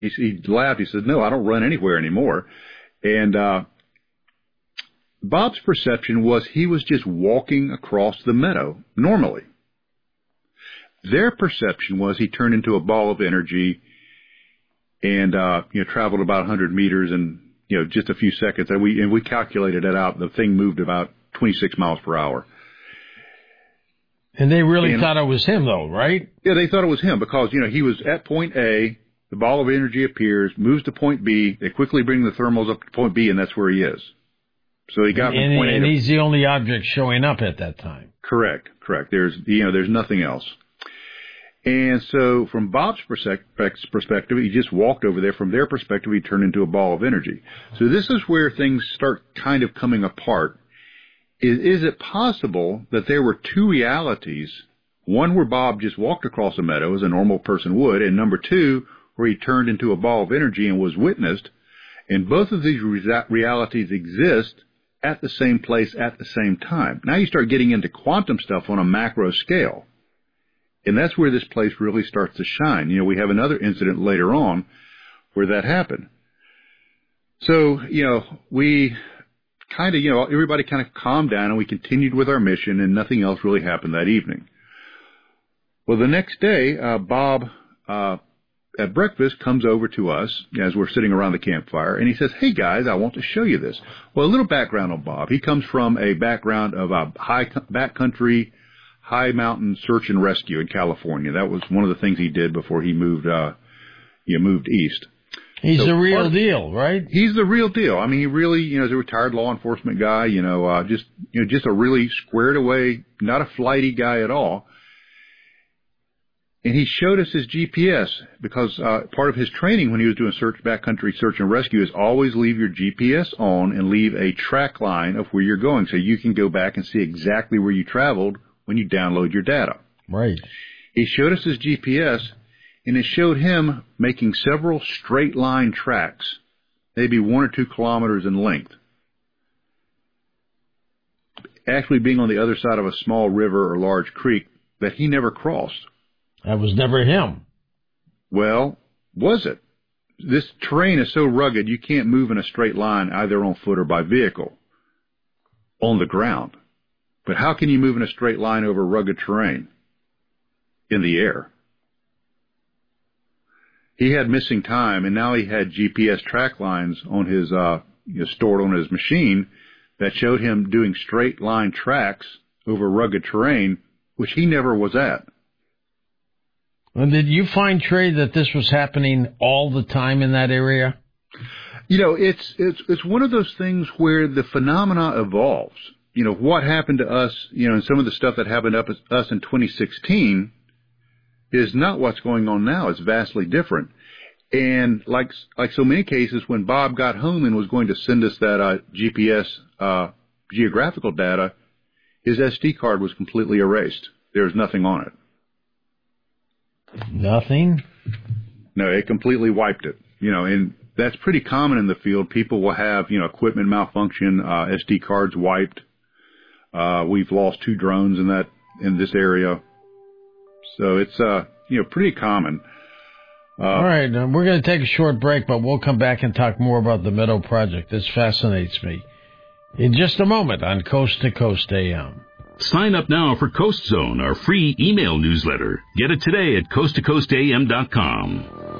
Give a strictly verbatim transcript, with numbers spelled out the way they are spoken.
He, he laughed. He said, no, I don't run anywhere anymore. And uh, Bob's perception was he was just walking across the meadow normally. Their perception was he turned into a ball of energy and, uh, you know, traveled about one hundred meters in, you know, just a few seconds. And we, and we calculated it out. The thing moved about twenty-six miles per hour. And they really and, thought it was him, though, right? Yeah, they thought it was him because, you know, he was at point A. The ball of energy appears, moves to point B. They quickly bring the thermals up to point B, and that's where he is. So he got and, from point and A. And he's the only object showing up at that time. Correct, correct. There's, you know, there's nothing else. And so from Bob's perspective, he just walked over there. From their perspective, he turned into a ball of energy. So this is where things start kind of coming apart. Is, is it possible that there were two realities, one where Bob just walked across a meadow as a normal person would, and number two, where he turned into a ball of energy and was witnessed, and both of these re- realities exist at the same place at the same time. Now you start getting into quantum stuff on a macro scale. And that's where this place really starts to shine. You know, we have another incident later on where that happened. So, you know, we kind of, you know, everybody kind of calmed down and we continued with our mission and nothing else really happened that evening. Well, the next day, uh, Bob, uh, at breakfast comes over to us as we're sitting around the campfire and he says, hey guys, I want to show you this. Well, a little background on Bob. He comes from a background of a high backcountry, high mountain search and rescue in California. That was one of the things he did before he moved, uh, he moved east. He's so the real of, deal, right? He's the real deal. I mean, he really, you know, is a retired law enforcement guy, you know, uh, just, you know, just a really squared away, not a flighty guy at all. And he showed us his G P S because, uh, part of his training when he was doing search, backcountry search and rescue is always leave your G P S on and leave a track line of where you're going so you can go back and see exactly where you traveled when you download your data. Right. He showed us his G P S, and it showed him making several straight line tracks, maybe one or two kilometers in length, actually being on the other side of a small river or large creek that he never crossed. That was never him. Well, was it? This terrain is so rugged you can't move in a straight line either on foot or by vehicle on the ground. But how can you move in a straight line over rugged terrain? In the air. He had missing time, and now he had G P S track lines on his, uh, you know, stored on his machine that showed him doing straight line tracks over rugged terrain, which he never was at. And did you find, Trey, that this was happening all the time in that area? You know, it's it's it's one of those things where the phenomena evolves. You know, what happened to us, you know, and some of the stuff that happened to us in twenty sixteen is not what's going on now. It's vastly different. And like like so many cases, when Bob got home and was going to send us that uh, G P S uh, geographical data, his S D card was completely erased. There was nothing on it. Nothing? No, it completely wiped it. You know, and that's pretty common in the field. People will have, you know, equipment malfunction, uh, S D cards wiped. Uh, we've lost two drones in that, in this area. So it's, uh, you know, pretty common. Uh, All right. Uh, we're going to take a short break, but we'll come back and talk more about the Meadow Project. This fascinates me. In just a moment on Coast to Coast A M. Sign up now for Coast Zone, our free email newsletter. Get it today at coast to coast a m dot com.